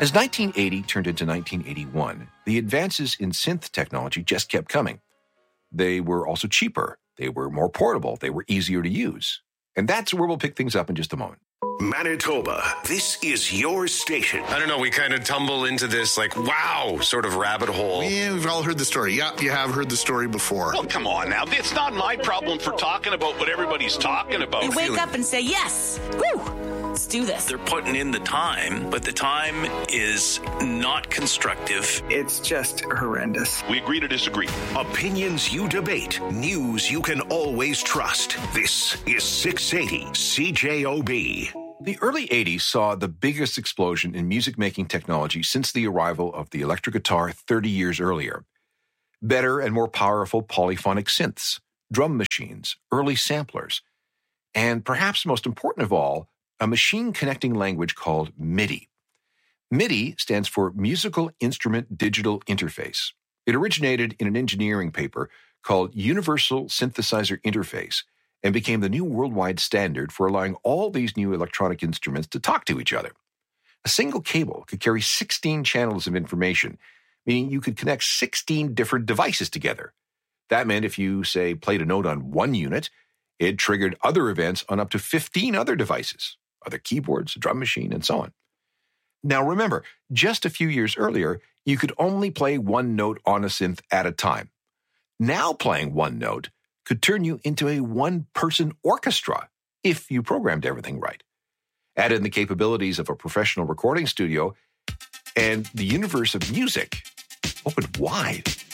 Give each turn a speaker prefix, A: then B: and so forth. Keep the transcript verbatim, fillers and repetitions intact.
A: As nineteen eighty turned into nineteen eighty-one, the advances in synth technology just kept coming. They were also cheaper, they were more portable, they were easier to use. And that's where we'll pick things up in just a moment.
B: Manitoba, this is your station.
C: I don't know, we kind of tumble into this, like, wow, sort of rabbit hole.
D: Yeah, we've all heard the story. Yeah, you have heard the story before.
E: Well, come on now. It's not my problem for talking about what everybody's talking about.
F: You wake up and say, yes, woo, let's do this.
G: They're putting in the time, but the time is not constructive.
H: It's just horrendous.
E: We agree to disagree.
B: Opinions you debate, news you can always trust. This is six eighty C J O B.
A: The early eighties saw the biggest explosion in music-making technology since the arrival of the electric guitar thirty years earlier. Better and more powerful polyphonic synths, drum machines, early samplers, and perhaps most important of all, a machine-connecting language called MIDI. MIDI stands for Musical Instrument Digital Interface. It originated in an engineering paper called Universal Synthesizer Interface, and became the new worldwide standard for allowing all these new electronic instruments to talk to each other. A single cable could carry sixteen channels of information, meaning you could connect sixteen different devices together. That meant if you, say, played a note on one unit, it triggered other events on up to fifteen other devices, other keyboards, a drum machine, and so on. Now remember, just a few years earlier, you could only play one note on a synth at a time. Now playing one note could turn you into a one-person orchestra if you programmed everything right. Add in the capabilities of a professional recording studio, and the universe of music opened wide.